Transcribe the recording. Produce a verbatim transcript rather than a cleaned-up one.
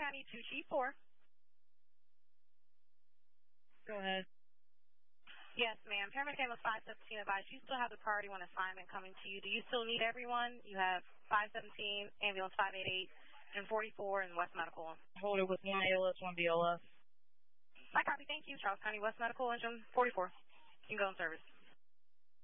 County to Chief four. Go ahead. Yes, ma'am. Paramedic ambulance five seventeen advised you still have the priority one assignment coming to you. Do you still need everyone? You have five seventeen, ambulance five eighty-eight, and forty-four in West Medical. Hold it with one A L S, one B L S. I copy. Thank you. Charles County West Medical, engine forty-four. You can go in service.